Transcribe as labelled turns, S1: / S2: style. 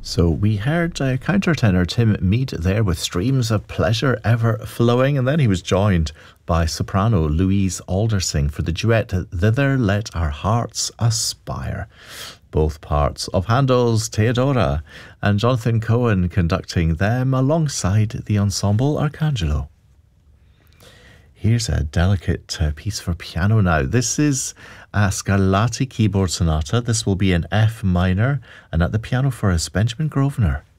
S1: So we heard countertenor Tim Mead there with Streams of Pleasure Ever Flowing, and then he was joined by soprano Louise Aldersing for the duet Thither Let Our Hearts Aspire. Both parts of Handel's Theodora, and Jonathan Cohen conducting them alongside the ensemble Arcangelo. Here's a delicate piece for piano now. This is a Scarlatti keyboard sonata. This will be in F minor, and at the piano for us, Benjamin Grosvenor.